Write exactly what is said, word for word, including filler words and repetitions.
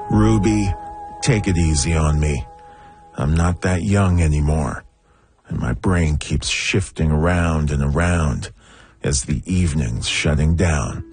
Ruby, take it easy on me. I'm not that young anymore, and my brain keeps shifting around and around as the evening's shutting down.